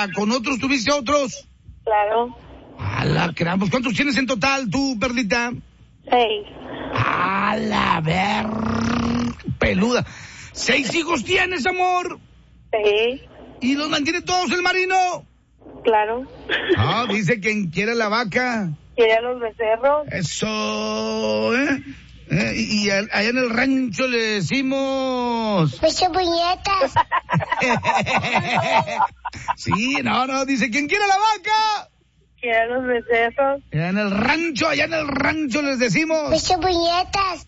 sea, ¿con otros tuviste otros? Claro. A la gran, pues ¿cuántos tienes en total tú, Perlita? 6. A la ver... peluda. 6 hijos tienes, amor. Sí. ¿Y los mantiene todos el marino? Claro. Ah, dice quien quiere la vaca. ¿Quiere a los becerros? Eso, y allá en el rancho le decimos... ¡Muchas puñetas! Sí, no, dice quien quiere la vaca. ¿Quiere a los becerros? Allá en el rancho les decimos... ¡Muchas puñetas!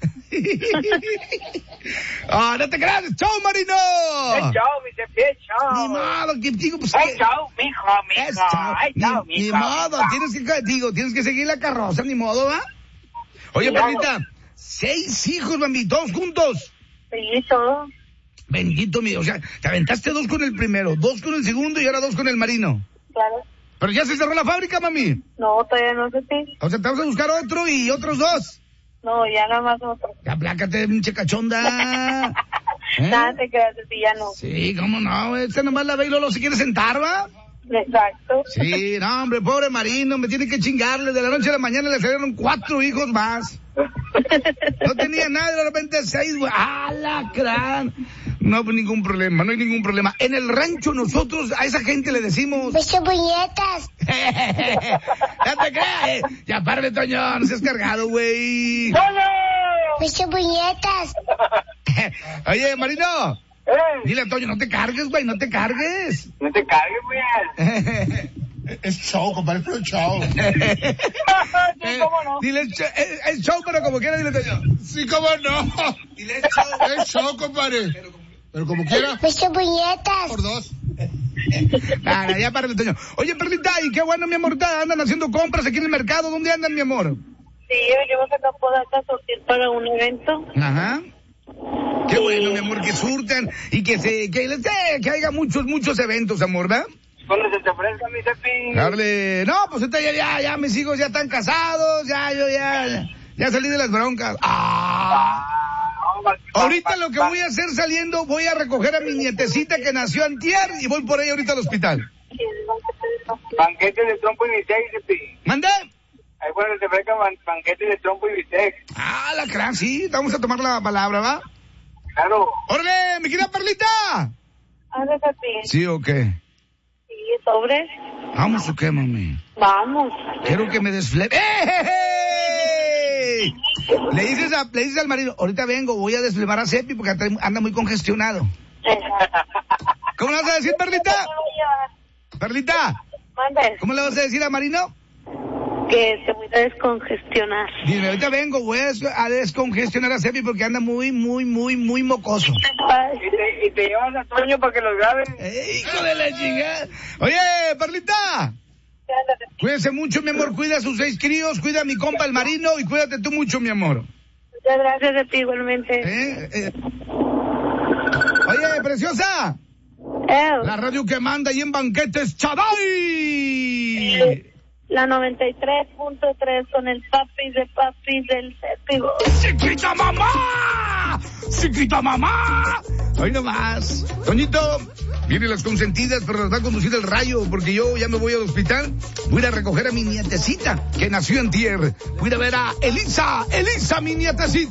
No te creas, chao, Marino. Chao, mi jefe, chao. Ni modo, que digo, pues... Chao, mijo. Ni modo, tienes que seguir la carroza, ni modo, ¿va? Oye, Claro. Perlita, 6 hijos, mami, todos juntos. Sí, todo. Bendito mío, o sea, te aventaste 2 con el primero, 2 con el segundo y ahora 2 con el marino. Claro. Pero ya se cerró la fábrica, mami. No, todavía no sé si. O sea, te vas a buscar otro y otros 2. No, ya nada más otro. Ya plácate, pinche cachonda. Nada, te quedas así, ya no. Sí, cómo no, esta nomás la ve y luego se quiere sentar, ¿va? Exacto. Sí, no, hombre, pobre marino, me tiene que chingarle. De la noche a la mañana le salieron 4 hijos más. No tenía nada, de repente 6, güey. ¡Ah, la crán! No, pues ningún problema, no hay ningún problema. En el rancho nosotros a esa gente le decimos... ¡Muchas puñetas! ¡Ya te creas! Ya párale, Toño, no seas cargado, güey. ¡Muchas puñetas! Oye, Marino, dile a Toño, no te cargues, güey, no te cargues. No te cargues, güey. Es show, compadre, pero show. Sí, cómo no. Dile, es show, pero como quiera, dile, Toño. Sí, cómo no. Dile, es show. Es show, compadre. Pero como quiera, ¡Muchas puñetas! por 2. Nada, ya párale, Toño. Oye, Perlita, y qué bueno, mi amor, andan haciendo compras aquí en el mercado. ¿Dónde andan, mi amor? Sí, venimos a Campo de Alta a surtir para un evento. Ajá. Qué bueno, mi amor, que surtan y que haya muchos eventos, amor, ¿verdad? Cuando se te ofrezca, mi jefe. Darle, no, pues ahorita ya mis hijos ya están casados, ya salí de las broncas. Ahorita lo que voy a hacer saliendo, voy a recoger a mi nietecita que nació antier y voy por ella ahorita al hospital. Banquete de trompo y bistec, jefe. ¿Mandé? Ahí cuando se te ofrezca banquete de trompo y bistec. Ah, la crán, sí, vamos a tomar la palabra, ¿va? Claro. ¡Órale, mi querida Perlita! ¿Haces así? ¿Sí o qué? Sí, sobre. ¿Vamos o qué, mami? Vamos. Quiero que me desfle... ¡Ey! Le dices al marido, ahorita vengo, voy a desflemar a Cepi porque anda muy congestionado. ¿Cómo le vas a decir, Perlita? Perlita, Mande. ¿cómo le vas a decir a Marino? Que se voy a descongestionar. Dime, ahorita vengo, voy a descongestionar a Cepi porque anda muy mocoso. Ay, Y te llevas a Toño para que los grabe. ¡Hijo de la chingada! Oye, Perlita, cuídese mucho, mi amor, cuida a sus 6 críos, cuida a mi compa el Marino y cuídate tú mucho, mi amor. muchas gracias a ti igualmente. Oye, preciosa, la radio que manda ahí en banquetes, Chaday. La 93.3 con el papi del Cepigo. ¡Chiquita mamá! ¡Chiquita mamá! Hoy nomás. Toñito, vienen las consentidas, pero las va a conducir el rayo, porque yo ya me voy al hospital. Voy a ir a recoger a mi nietecita, que nació antier. Voy a ir a ver a Elisa, mi nietecita.